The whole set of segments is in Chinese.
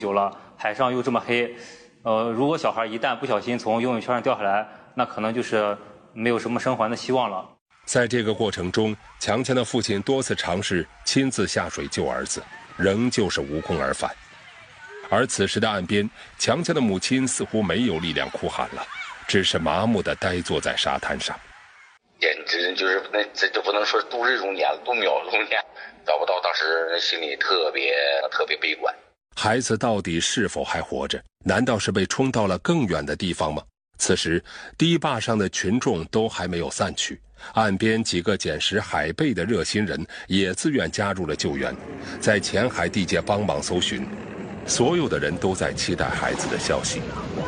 久了，海上又这么黑，如果小孩一旦不小心从游泳圈上掉下来，那可能就是没有什么生还的希望了。 在这个过程中，强强的父亲多次尝试亲自下水救儿子，仍旧是无功而返。而此时的岸边，强强的母亲似乎没有力量哭喊了，只是麻木地呆坐在沙滩上。 简直就是这就不能说度日如年了，度秒如年。找不到，当时心里特别悲观。 孩子到底是否还活着？难道是被冲到了更远的地方吗？此时，堤坝上的群众都还没有散去，岸边几个捡拾海贝的热心人也自愿加入了救援，在浅海地界帮忙搜寻。所有的人都在期待孩子的消息。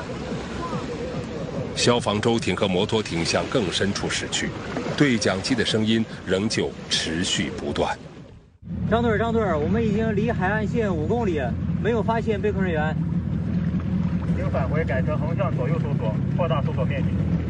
消防舟艇和摩托艇向更深处驶去，对讲机的声音仍旧持续不断。 张队，我们已经离海岸线5公里，没有发现被困人员。 请返回，改成横向左右搜索，扩大搜索面积。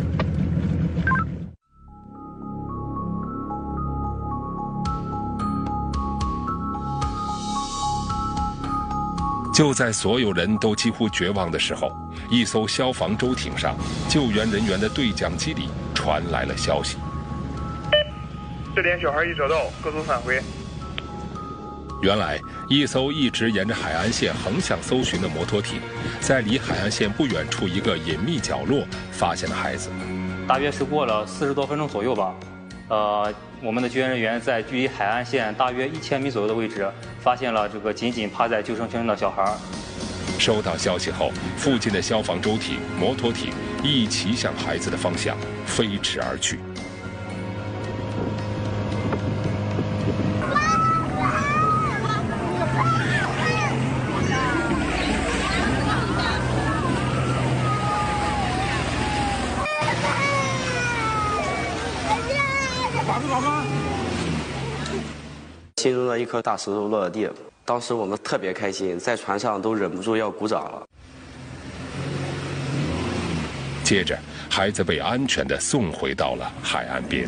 就在所有人都几乎绝望的时候，一艘消防舟艇上，救援人员的对讲机里传来了消息： 这点小孩已找到，各组返回。 原来，一艘一直沿着海岸线横向搜寻的摩托艇，在离海岸线不远处一个隐秘角落发现了孩子。 大约是过了40多分钟左右吧，我们的救援人员在距离海岸线大约1000米左右的位置，发现了这个紧紧趴在救生圈上的小孩。 收到消息后，附近的消防舟艇、摩托艇一齐向孩子的方向飞驰而去。 心中的一颗大石头落了地，当时我们特别开心，在船上都忍不住要鼓掌了。 接着，孩子被安全地送回到了海岸边。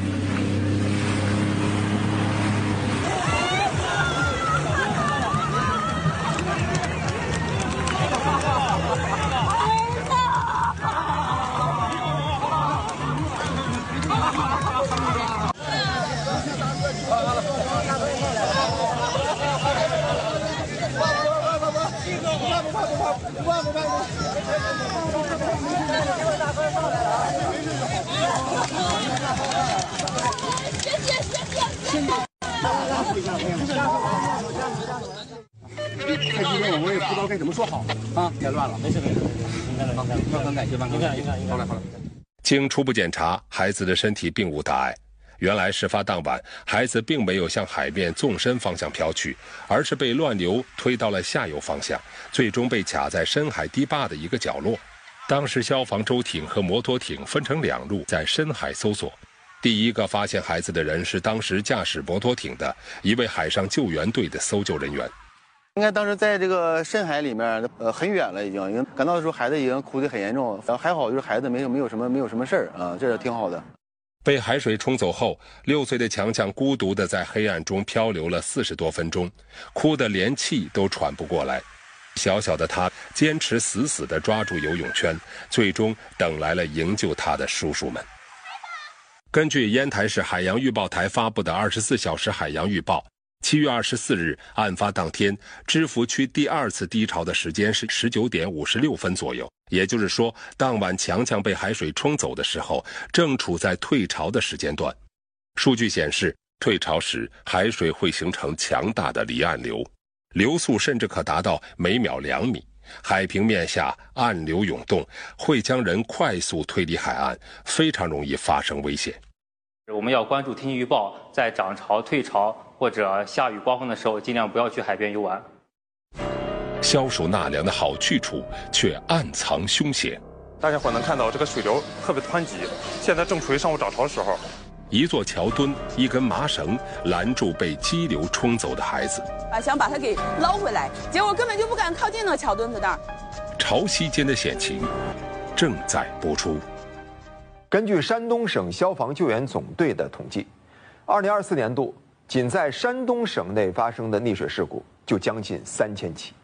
太激动了，我也不知道该怎么说好啊！太乱了，没事，好，很感谢办公室。好了。 经初步检查，孩子的身体并无大碍。原来事发当晚，孩子并没有向海面纵深方向飘去，而是被乱流推到了下游方向，最终被卡在深海堤坝的一个角落。当时消防舟艇和摩托艇分成2路在深海搜索。第一个发现孩子的人是当时驾驶摩托艇的一位海上救援队的搜救人员。 应该当时在这个深海里面，很远了，已经赶到的时候，孩子已经哭得很严重，还好就是孩子没有什么事儿啊，这是挺好的。 被海水冲走后，6岁的强强孤独地在黑暗中漂流了40多分钟，哭得连气都喘不过来。小小的他坚持死地抓住游泳圈，最终等来了营救他的叔叔们。根据烟台市海洋预报台发布的24小时海洋预报，7月24日，案发当天，芝罘区第2次低潮的时间是19点56分左右，也就是说，当晚强强被海水冲走的时候，正处在退潮的时间段。数据显示，退潮时海水会形成强大的离岸流，流速甚至可达到每秒2米。海平面下暗流涌动，会将人快速推离海岸，非常容易发生危险。 我们要关注天气预报，在涨潮、退潮或者下雨刮风的时候，尽量不要去海边游玩。 消暑纳凉的好去处，却暗藏凶险。 大家伙能看到这个水流特别湍急，现在正处于上午涨潮的时候。 一座桥墩，一根麻绳拦住被激流冲走的孩子， 想把他给捞回来，结果根本就不敢靠近那个桥墩子那儿。 潮汐间的险情正在播出。 根据山东省消防救援总队的统计，2024年度仅在山东省内发生的溺水事故就将近3000起。